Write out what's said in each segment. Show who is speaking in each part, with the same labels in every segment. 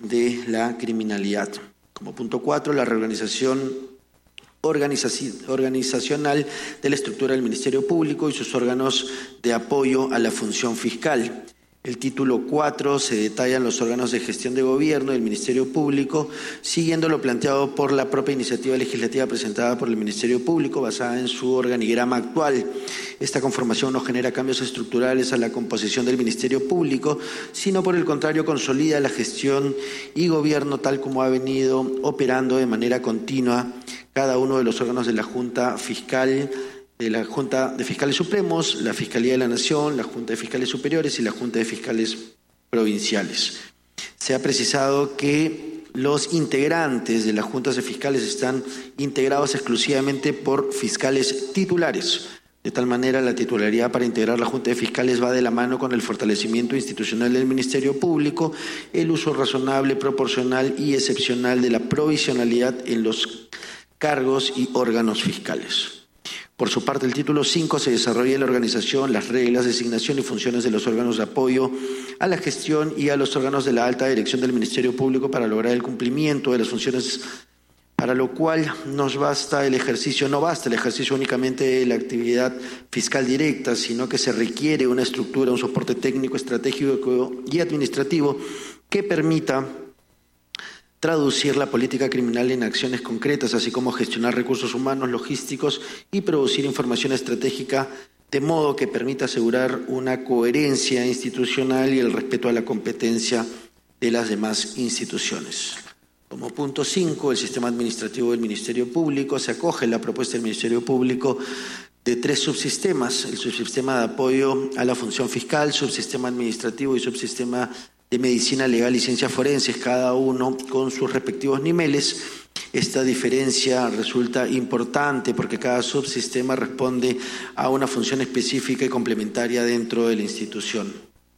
Speaker 1: de la criminalidad. Como punto 4, la reorganización organizacional de la estructura del Ministerio Público y sus órganos de apoyo a la función fiscal. El título 4 se detallan los órganos de gestión de gobierno del Ministerio Público, siguiendo lo planteado por la propia iniciativa legislativa presentada por el Ministerio Público, basada en su organigrama actual. Esta conformación no genera cambios estructurales a la composición del Ministerio Público, sino por el contrario consolida la gestión y gobierno tal como ha venido operando de manera continua cada uno de los órganos de la Junta Fiscal, de la Junta de Fiscales Supremos, la Fiscalía de la Nación, la Junta de Fiscales Superiores y la Junta de Fiscales Provinciales. Se ha precisado que los integrantes de las juntas de fiscales están integrados exclusivamente por fiscales titulares. De tal manera, la titularidad para integrar la Junta de Fiscales va de la mano con el fortalecimiento institucional del Ministerio Público, el uso razonable, proporcional y excepcional de la provisionalidad en los cargos y órganos fiscales. Por su parte, el título 5 se desarrolla la organización, las reglas, designación y funciones de los órganos de apoyo a la gestión y a los órganos de la alta dirección del Ministerio Público para lograr el cumplimiento de las funciones, para lo cual no basta el ejercicio únicamente de la actividad fiscal directa, sino que se requiere una estructura, un soporte técnico, estratégico y administrativo que permita traducir la política criminal en acciones concretas, así como gestionar recursos humanos, logísticos y producir información estratégica de modo que permita asegurar una coherencia institucional y el respeto a la competencia de las demás instituciones. Como punto 5, el sistema administrativo del Ministerio Público se acoge a la propuesta del Ministerio Público de 3 subsistemas: el subsistema de apoyo a la función fiscal, subsistema administrativo y subsistema de medicina legal y ciencias forenses, cada uno con sus respectivos niveles. Esta diferencia resulta importante porque cada subsistema responde a una función específica y complementaria dentro de la institución.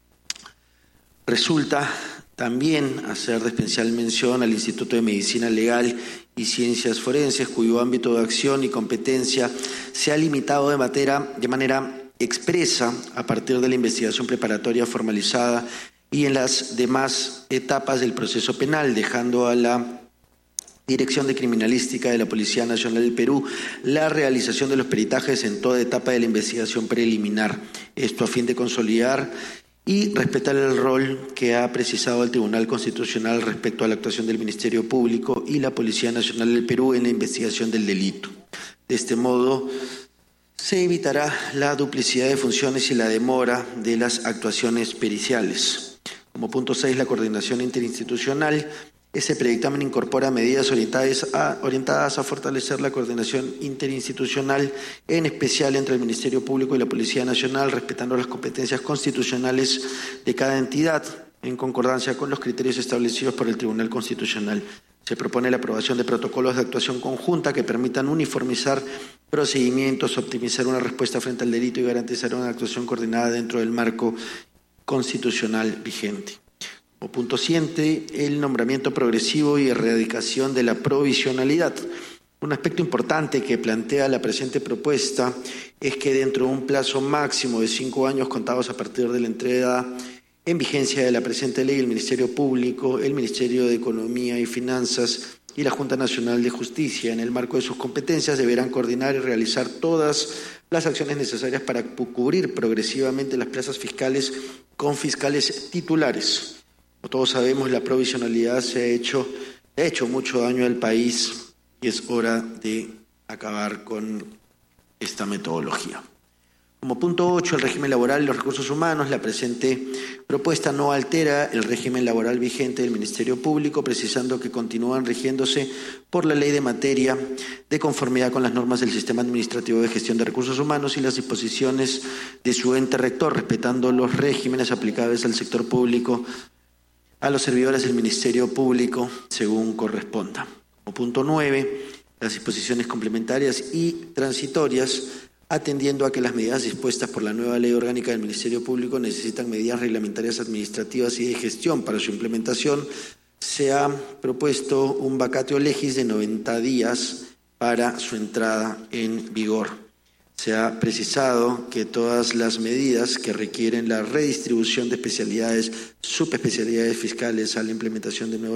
Speaker 1: Resulta también hacer de especial mención al Instituto de Medicina Legal y Ciencias Forenses, cuyo ámbito de acción y competencia se ha limitado de manera expresa a partir de la investigación preparatoria formalizada y en las demás etapas del proceso penal, dejando a la Dirección de Criminalística de la Policía Nacional del Perú la realización de los peritajes en toda etapa de la investigación preliminar. Esto a fin de consolidar y respetar el rol que ha precisado el Tribunal Constitucional respecto a la actuación del Ministerio Público y la Policía Nacional del Perú en la investigación del delito. De este modo, se evitará la duplicidad de funciones y la demora de las actuaciones periciales. Como punto 6, la coordinación interinstitucional. Ese predictamen incorpora medidas orientadas a fortalecer la coordinación interinstitucional, en especial entre el Ministerio Público y la Policía Nacional, respetando las competencias constitucionales de cada entidad, en concordancia con los criterios establecidos por el Tribunal Constitucional. Se propone la aprobación de protocolos de actuación conjunta que permitan uniformizar procedimientos, optimizar una respuesta frente al delito y garantizar una actuación coordinada dentro del marco constitucional vigente. Como punto 7, el nombramiento progresivo y erradicación de la provisionalidad. Un aspecto importante que plantea la presente propuesta es que dentro de un plazo máximo de 5 años contados a partir de la entrada en vigencia de la presente ley, el Ministerio Público, el Ministerio de Economía y Finanzas y la Junta Nacional de Justicia, en el marco de sus competencias, deberán coordinar y realizar todas las acciones necesarias para cubrir progresivamente las plazas fiscales con fiscales titulares. Como todos sabemos, la provisionalidad ha hecho mucho daño al país y es hora de acabar con esta metodología. Como punto 8, el régimen laboral y los recursos humanos. La presente propuesta no altera el régimen laboral vigente del Ministerio Público, precisando que continúan rigiéndose por la ley de materia de conformidad con las normas del Sistema Administrativo de Gestión de Recursos Humanos y las disposiciones de su ente rector, respetando los regímenes aplicables al sector público, a los servidores del Ministerio Público, según corresponda. Como punto 9, las disposiciones complementarias y transitorias, atendiendo a que las medidas dispuestas por la nueva Ley Orgánica del Ministerio Público necesitan medidas reglamentarias administrativas y de gestión para su implementación, se ha propuesto un vacatio legis de 90 días para su entrada en vigor. Se ha precisado que todas las medidas que requieren la redistribución de especialidades, subespecialidades fiscales a la implementación de nuevas